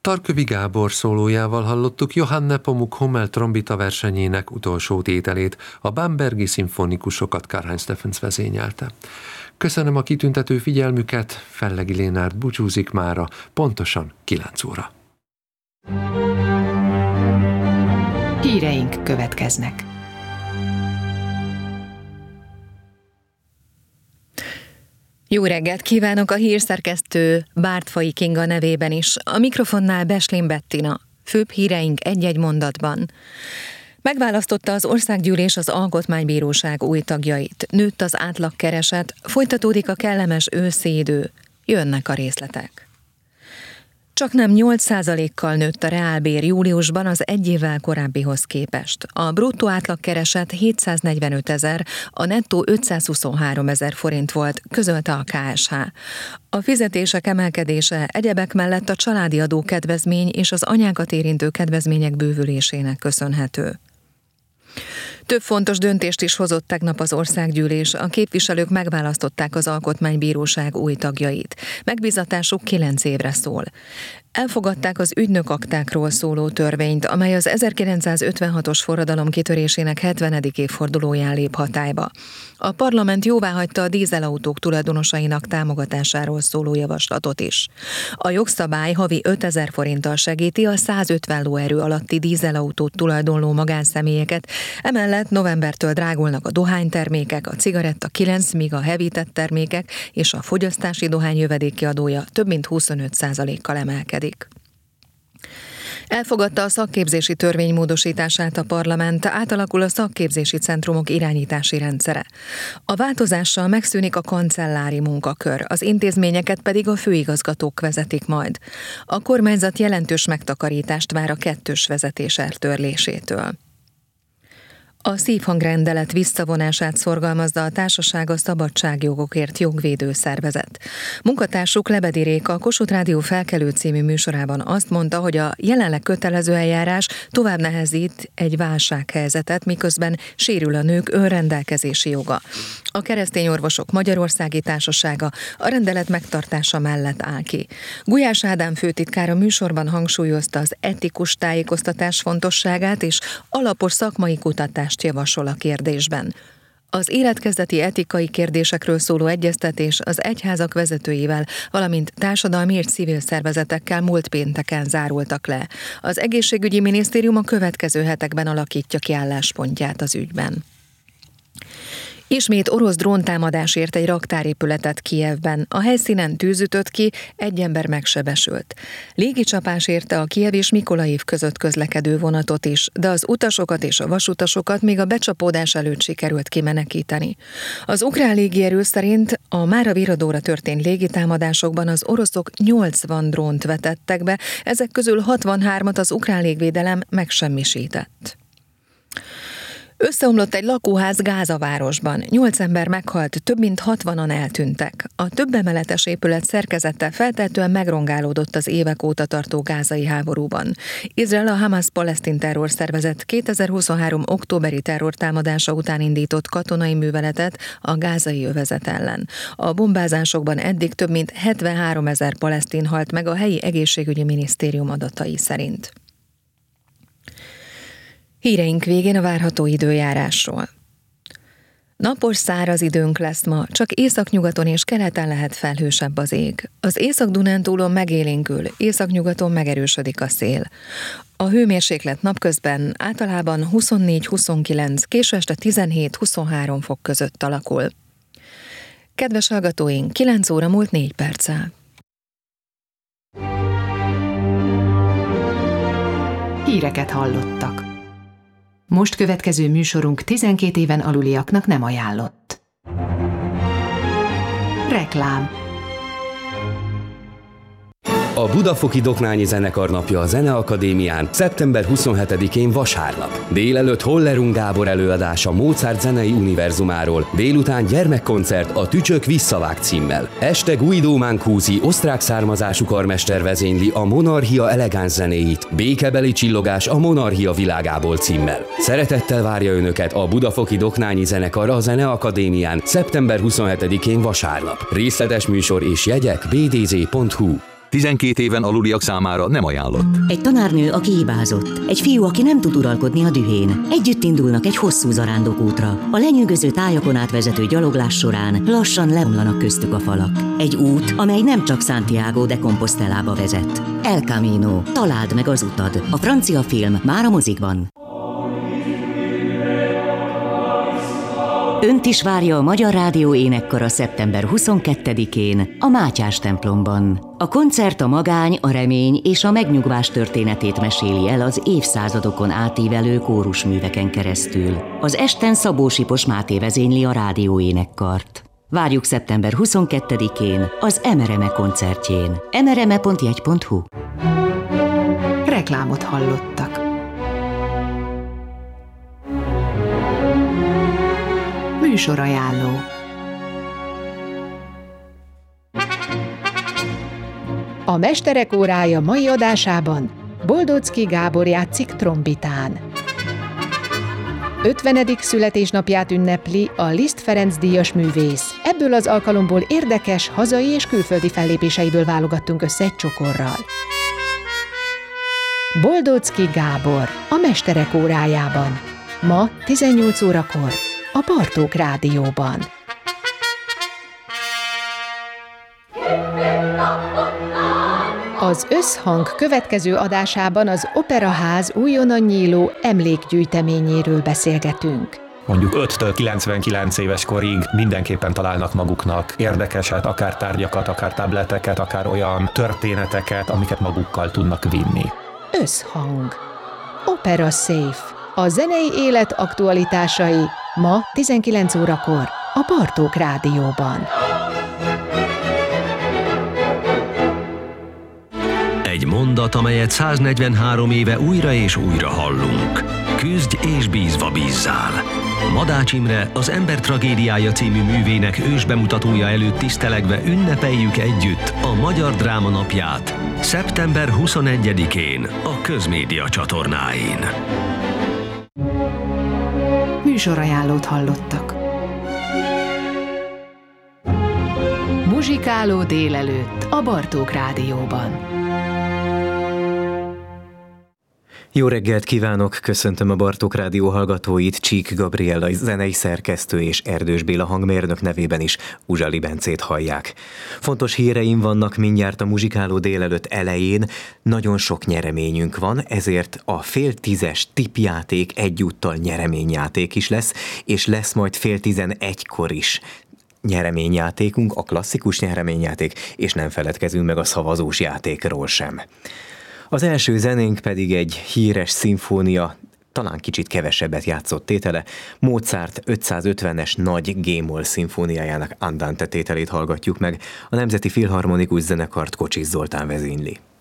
Tarkövi Gábor szólójával hallottuk Johann Nepomuk Hummel trombita versenyének utolsó tételét, a Bambergi szimfonikusokat Karlheinz Steffens vezényelte. Köszönöm a kitüntető figyelmüket, Fellegi Lénárt búcsúzik mára, pontosan 9 óra. Híreink következnek. Jó reggelt kívánok a hírszerkesztő Bártfai Kinga nevében is. A mikrofonnál Beslin Bettina. Főbb híreink egy-egy mondatban. Megválasztotta az Országgyűlés az Alkotmánybíróság új tagjait. Nőtt az átlagkereset, folytatódik a kellemes őszi idő. Jönnek a részletek. Csaknem 8%-kal nőtt a reálbér júliusban az egy évvel korábbihoz képest. A bruttó átlagkereset 745 000, a nettó 523 000 forint volt, közölte a KSH. A fizetések emelkedése egyebek mellett a családi adókedvezmény és az anyákat érintő kedvezmények bővülésének köszönhető. Több fontos döntést is hozott tegnap az Országgyűlés, a képviselők megválasztották az Alkotmánybíróság új tagjait. Megbízatásuk 9 évre szól. Elfogadták az ügynökaktákról szóló törvényt, amely az 1956-os forradalom kitörésének 70. évfordulóján lép hatályba. A parlament jóváhagyta a dízelautók tulajdonosainak támogatásáról szóló javaslatot is. A jogszabály havi 5000 forinttal segíti a 150 lóerő alatti dízelautót tulajdonló magánszemélyeket, emellett novembertől drágulnak a dohánytermékek, a cigaretta 9, míg a hevített termékek és a fogyasztási dohány jövedéki adója több mint 25%-kal emelkedik. Elfogadta a szakképzési törvény módosítását a parlament, átalakul a szakképzési centrumok irányítási rendszere. A változással megszűnik a kancellári munkakör, az intézményeket pedig a főigazgatók vezetik majd. A kormányzat jelentős megtakarítást vár a kettős vezetés eltörlésétől. A szívhangrendelet visszavonását szorgalmazza a társaság a Szabadságjogokért jogvédő szervezet. Munkatársuk Lebedi Réka a Kossuth Rádió Felkelő című műsorában azt mondta, hogy a jelenleg kötelező eljárás tovább nehezít egy válsághelyzetet, miközben sérül a nők önrendelkezési joga. A Keresztény Orvosok Magyarországi Társasága a rendelet megtartása mellett áll ki. Gulyás Ádám főtitkár a műsorban hangsúlyozta az etikus tájékoztatás fontosságát és alapos szakmai kutatást javasol a kérdésben. Az életkezdeti etikai kérdésekről szóló egyeztetés az egyházak vezetőivel, valamint társadalmi és civil szervezetekkel múlt pénteken zárultak le. Az egészségügyi minisztérium a következő hetekben alakítja ki álláspontját az ügyben. Ismét orosz dróntámadás ért egy raktárépületet Kijevben. A helyszínen tűz ütött ki, egy ember megsebesült. Légicsapás érte a Kijev és Mikolaiv között közlekedő vonatot is, de az utasokat és a vasutasokat még a becsapódás előtt sikerült kimenekíteni. Az ukrán légierő szerint a mára viradóra történt légitámadásokban az oroszok 80 drónt vetettek be, ezek közül 63-at az ukrán légvédelem megsemmisített. Összeomlott egy lakóház Gázavárosban. 8 ember meghalt, több mint 60-an eltűntek. A több emeletes épület szerkezete feltehetően megrongálódott az évek óta tartó gázai háborúban. Izrael a Hamas-palesztin terrorszervezet 2023. októberi terrortámadása után indított katonai műveletet a gázai övezet ellen. A bombázásokban eddig több mint 73 000 palesztin halt meg a helyi egészségügyi minisztérium adatai szerint. Híreink végén a várható időjárásról. Napos, száraz időnk lesz ma, csak északnyugaton és keleten lehet felhősebb az ég. Az Észak-Dunántúlon megélénkül, északnyugaton megerősödik a szél. A hőmérséklet napközben általában 24-29, késő este 17-23 fok között alakul. Kedves hallgatóink, 9 óra múlt 4 perccel. Híreket hallottak. Most következő műsorunk 12 éven aluliaknak nem ajánlott. Reklám. A Budafoki Doknányi Zenekar napja a Zeneakadémián szeptember 27-én vasárnap. Délelőtt Hollerung Gábor előadása Mozart zenei univerzumáról, délután gyermekkoncert a Tücsök visszavág címmel. Este Guido Mancusi osztrák származású karmester vezényli a Monarchia elegáns zenéit, Békebeli csillogás a Monarchia világából címmel. Szeretettel várja Önöket a Budafoki Doknányi Zenekar a Zeneakadémián szeptember 27-én vasárnap. Részletes műsor és jegyek bdz.hu. 12 éven aluliak számára nem ajánlott. Egy tanárnő, aki hibázott. Egy fiú, aki nem tud uralkodni a dühén. Együtt indulnak egy hosszú zarándokútra. A lenyűgöző tájakon átvezető gyaloglás során lassan leomlanak köztük a falak. Egy út, amely nem csak Santiago de Compostelába vezet. El Camino. Találd meg az utad. A francia film már a mozikban. Önt is várja a Magyar Rádió énekkara szeptember 22-én a Mátyás templomban. A koncert a magány, a remény és a megnyugvás történetét meséli el az évszázadokon átívelő kórusműveken keresztül. Az esten Szabó Sipos Máté vezényli a rádió énekkart. Várjuk szeptember 22-én az Emereme koncertjén. emereme.jegy.hu. Reklámot hallottak. Műsorajánló. A Mesterek órája mai adásában Boldocki Gábor játszik trombitán. 50. születésnapját ünnepli a Liszt Ferenc díjas művész. Ebből az alkalomból érdekes hazai és külföldi fellépéseiből válogattunk össze egy csokorral. Boldocki Gábor a Mesterek órájában. Ma 18 órakor a Bartók Rádióban. Az Összhang következő adásában az Operaház újonnan nyíló emlékgyűjteményéről beszélgetünk. Mondjuk 5-től 99 éves korig mindenképpen találnak maguknak érdekeset, akár tárgyakat, akár tableteket, akár olyan történeteket, amiket magukkal tudnak vinni. Összhang. Opera Safe. A zenei élet aktualitásai ma 19 órakor a Bartók Rádióban. Egy mondat, amelyet 143 éve újra és újra hallunk. Küzdj és bízva bízzál. Madács Imre, az Ember tragédiája című művének ősbemutatója előtt tisztelegve ünnepeljük együtt a Magyar Dráma Napját szeptember 21-én a Közmédia csatornáin. Műsorajánlót hallottak. Muzsikáló délelőtt a Bartók Rádióban. Jó reggelt kívánok, köszöntöm a Bartók Rádió hallgatóit, Csík Gabriella zenei szerkesztő és Erdős Béla hangmérnök nevében is Uzsali Bencét hallják. Fontos híreim vannak mindjárt a muzsikáló délelőtt elején, nagyon sok nyereményünk van, ezért a fél 10-es tippjáték egyúttal nyereményjáték is lesz, és lesz majd fél 11-kor is nyereményjátékunk, a klasszikus nyereményjáték, és nem feledkezünk meg a szavazós játékról sem. Az első zenénk pedig egy híres szimfónia, talán kicsit kevesebbet játszott tétele, Mozart 550-es nagy G-moll szimfóniájának Andante tételét hallgatjuk meg, a Nemzeti Filharmonikus Zenekart Kocsis Zoltán vezényli.